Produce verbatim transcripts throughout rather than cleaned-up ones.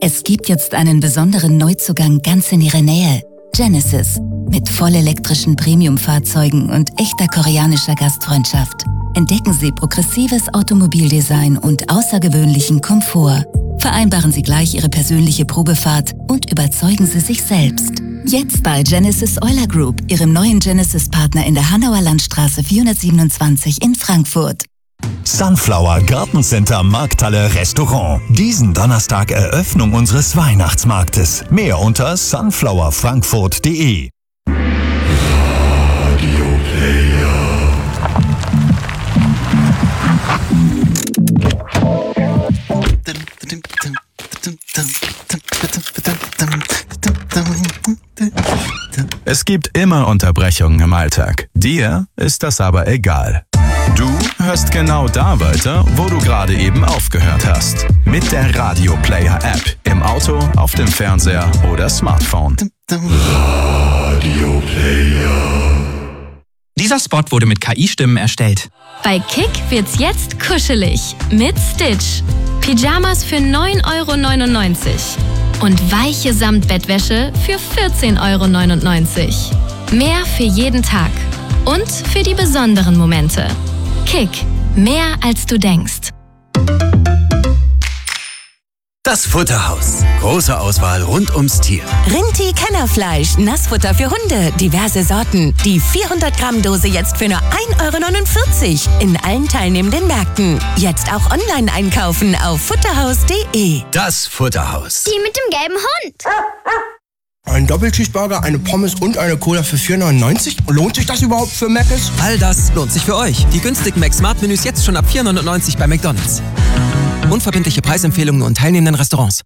Es gibt jetzt einen besonderen Neuzugang ganz in Ihrer Nähe. Genesis. Mit vollelektrischen Premium-Fahrzeugen und echter koreanischer Gastfreundschaft. Entdecken Sie progressives Automobildesign und außergewöhnlichen Komfort. Vereinbaren Sie gleich Ihre persönliche Probefahrt und überzeugen Sie sich selbst. Jetzt bei Genesis Euler Group, Ihrem neuen Genesis-Partner in der Hanauer Landstraße vierhundertsiebenundzwanzig in Frankfurt. Sunflower Gartencenter Markthalle Restaurant. Diesen Donnerstag Eröffnung unseres Weihnachtsmarktes. Mehr unter sunflower frankfurt punkt de. Radio Player. Es gibt immer Unterbrechungen im Alltag. Dir ist das aber egal. Du hörst genau da weiter, wo du gerade eben aufgehört hast. Mit der Radio Player App. Im Auto, auf dem Fernseher oder Smartphone. Radio Player. Dieser Spot wurde mit K I-Stimmen erstellt. Bei Kick wird's jetzt kuschelig mit Stitch. Pyjamas für neun Euro neunundneunzig und weiche Samtbettwäsche für vierzehn Euro neunundneunzig. Mehr für jeden Tag und für die besonderen Momente. Kick. Mehr als du denkst. Das Futterhaus. Große Auswahl rund ums Tier. Rinti Kennerfleisch, Nassfutter für Hunde, diverse Sorten. Die vierhundert Gramm Dose jetzt für nur ein Euro neunundvierzig in allen teilnehmenden Märkten. Jetzt auch online einkaufen auf futterhaus punkt de. Das Futterhaus. Die mit dem gelben Hund. Ein Doppelcheeseburger, eine Pommes und eine Cola für vier neunundneunzig? Lohnt sich das überhaupt für Mc's? All das lohnt sich für euch. Die günstigen Mac Smart Menüs jetzt schon ab vier neunundneunzig bei McDonald's. Unverbindliche Preisempfehlungen und teilnehmenden Restaurants.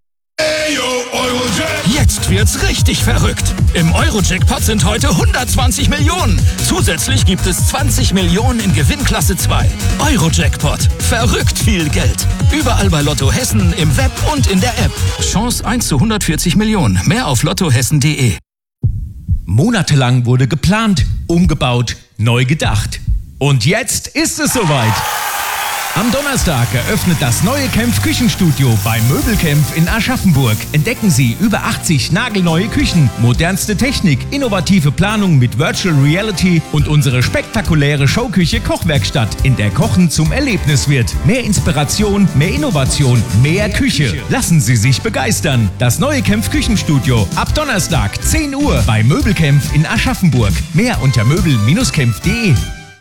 Jetzt wird's richtig verrückt. Im Euro-Jackpot sind heute hundertzwanzig Millionen. Zusätzlich gibt es zwanzig Millionen in Gewinnklasse zwei. Euro-Jackpot. Verrückt viel Geld. Überall bei Lotto Hessen, im Web und in der App. Chance eins zu hundertvierzig Millionen. Mehr auf lottohessen punkt de. Monatelang wurde geplant, umgebaut, neu gedacht. Und jetzt ist es soweit. Am Donnerstag eröffnet das neue Kempf Küchenstudio bei Möbelkempf in Aschaffenburg. Entdecken Sie über achtzig nagelneue Küchen, modernste Technik, innovative Planung mit Virtual Reality und unsere spektakuläre Showküche Kochwerkstatt, in der Kochen zum Erlebnis wird. Mehr Inspiration, mehr Innovation, mehr Küche. Lassen Sie sich begeistern. Das neue Kempf Küchenstudio ab Donnerstag zehn Uhr bei Möbelkempf in Aschaffenburg. Mehr unter möbel Bindestrich kempf punkt de.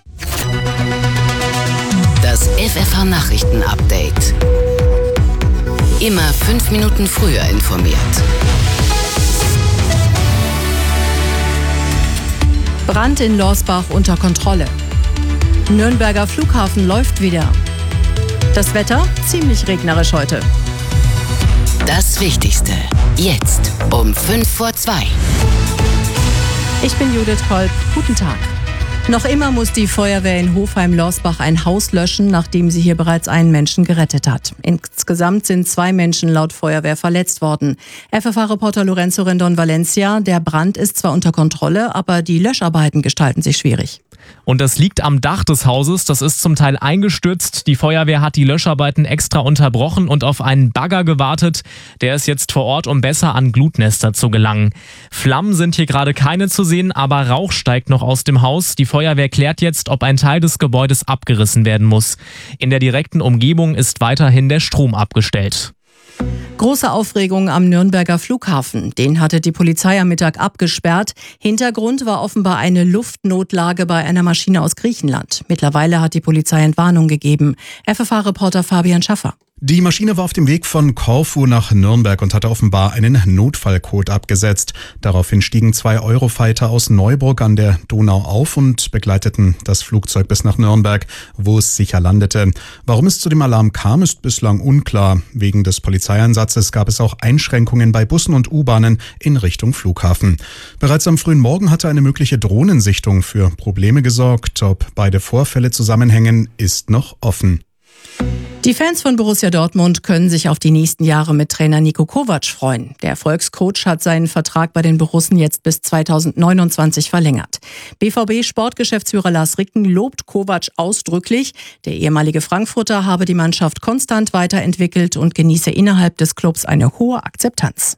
Das F F H-Nachrichten-Update. Immer fünf Minuten früher informiert. Brand in Lorsbach unter Kontrolle. Nürnberger Flughafen läuft wieder. Das Wetter ziemlich regnerisch heute. Das Wichtigste. Jetzt um fünf vor zwei. Ich bin Judith Kolb. Guten Tag. Noch immer muss die Feuerwehr in Hofheim-Lorsbach ein Haus löschen, nachdem sie hier bereits einen Menschen gerettet hat. Insgesamt sind zwei Menschen laut Feuerwehr verletzt worden. F F H-Reporter Lorenzo Rendon Valencia, der Brand ist zwar unter Kontrolle, aber die Löscharbeiten gestalten sich schwierig. Und das liegt am Dach des Hauses, das ist zum Teil eingestürzt. Die Feuerwehr hat die Löscharbeiten extra unterbrochen und auf einen Bagger gewartet. Der ist jetzt vor Ort, um besser an Glutnester zu gelangen. Flammen sind hier gerade keine zu sehen, aber Rauch steigt noch aus dem Haus. Die Feuerwehr klärt jetzt, ob ein Teil des Gebäudes abgerissen werden muss. In der direkten Umgebung ist weiterhin der Strom abgestellt. Große Aufregung am Nürnberger Flughafen. Den hatte die Polizei am Mittag abgesperrt. Hintergrund war offenbar eine Luftnotlage bei einer Maschine aus Griechenland. Mittlerweile hat die Polizei Entwarnung gegeben. F F H-Reporter Fabian Schaffer. Die Maschine war auf dem Weg von Korfu nach Nürnberg und hatte offenbar einen Notfallcode abgesetzt. Daraufhin stiegen zwei Eurofighter aus Neuburg an der Donau auf und begleiteten das Flugzeug bis nach Nürnberg, wo es sicher landete. Warum es zu dem Alarm kam, ist bislang unklar. Wegen des Polizeieinsatzes gab es auch Einschränkungen bei Bussen und U-Bahnen in Richtung Flughafen. Bereits am frühen Morgen hatte eine mögliche Drohnensichtung für Probleme gesorgt. Ob beide Vorfälle zusammenhängen, ist noch offen. Die Fans von Borussia Dortmund können sich auf die nächsten Jahre mit Trainer Niko Kovac freuen. Der Erfolgscoach hat seinen Vertrag bei den Borussen jetzt bis zweitausendneunundzwanzig verlängert. B V B-Sportgeschäftsführer Lars Ricken lobt Kovac ausdrücklich. Der ehemalige Frankfurter habe die Mannschaft konstant weiterentwickelt und genieße innerhalb des Clubs eine hohe Akzeptanz.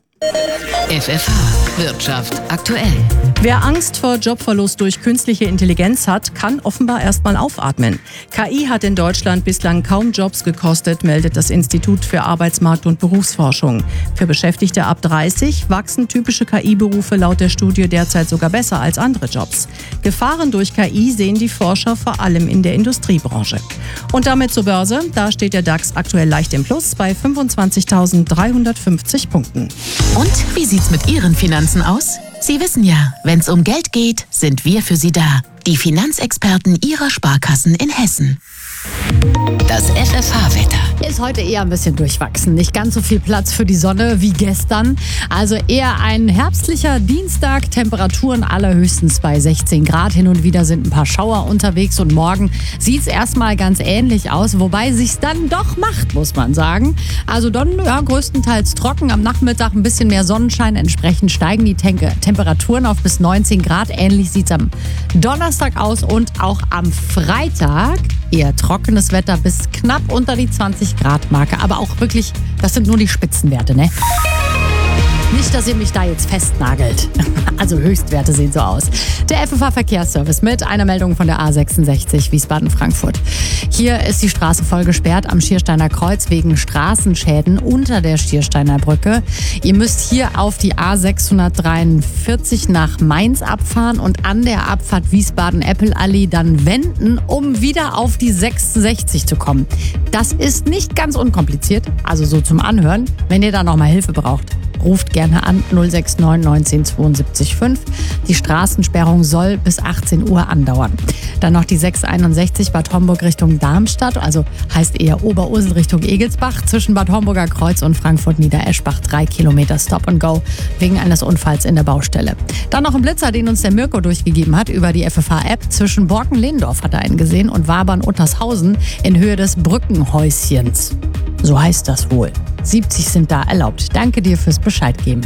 F F H Wirtschaft aktuell. Wer Angst vor Jobverlust durch künstliche Intelligenz hat, kann offenbar erstmal aufatmen. K I hat in Deutschland bislang kaum Jobs gekostet, meldet das Institut für Arbeitsmarkt- und Berufsforschung. Für Beschäftigte ab dreißig wachsen typische K I-Berufe laut der Studie derzeit sogar besser als andere Jobs. Gefahren durch K I sehen die Forscher vor allem in der Industriebranche. Und damit zur Börse. Da steht der DAX aktuell leicht im Plus bei fünfundzwanzigtausenddreihundertfünfzig Punkten. Und wie sieht's mit Ihren Finanzen aus? Sie wissen ja, wenn's um Geld geht, sind wir für Sie da. Die Finanzexperten Ihrer Sparkassen in Hessen. Das F F H-Wetter. Ist heute eher ein bisschen durchwachsen. Nicht ganz so viel Platz für die Sonne wie gestern. Also eher ein herbstlicher Dienstag. Temperaturen allerhöchstens bei sechzehn Grad. Hin und wieder sind ein paar Schauer unterwegs. Und morgen sieht es erstmal ganz ähnlich aus. Wobei sich's dann doch macht, muss man sagen. Also dann ja, größtenteils trocken. Am Nachmittag ein bisschen mehr Sonnenschein. Entsprechend steigen die Tem- Temperaturen auf bis neunzehn Grad. Ähnlich sieht es am Donnerstag aus. Und auch am Freitag eher trockenes Wetter bis knapp unter die zwanzig Grad Marke. Aber auch wirklich, das sind nur die Spitzenwerte, ne? Nicht, dass ihr mich da jetzt festnagelt. Also Höchstwerte sehen so aus. Der F F H-Verkehrsservice mit einer Meldung von der A sechsundsechzig Wiesbaden-Frankfurt. Hier ist die Straße voll gesperrt am Schiersteiner Kreuz wegen Straßenschäden unter der Schiersteiner Brücke. Ihr müsst hier auf die A sechshundertdreiundvierzig nach Mainz abfahren und an der Abfahrt Wiesbaden-Eppel-Allee dann wenden, um wieder auf die sechsundsechzig zu kommen. Das ist nicht ganz unkompliziert, also so zum Anhören. Wenn ihr da nochmal Hilfe braucht, ruft gerne an null sechs neun neunzehn zweiundsiebzig fünf. Die Straßensperrung soll bis achtzehn Uhr andauern. Dann noch die sechshunderteinundsechzig Bad Homburg Richtung Darmstadt, also heißt eher Oberursel Richtung Egelsbach, zwischen Bad Homburger Kreuz und Frankfurt-Niedereschbach drei Kilometer Stop and Go wegen eines Unfalls in der Baustelle. Dann noch ein Blitzer, den uns der Mirko durchgegeben hat über die F F H-App. Zwischen Borken-Lehndorf hat er einen gesehen und Wabern-Uttershausen in Höhe des Brückenhäuschens. So heißt das wohl. siebzig sind da erlaubt. Danke dir fürs Bescheid geben.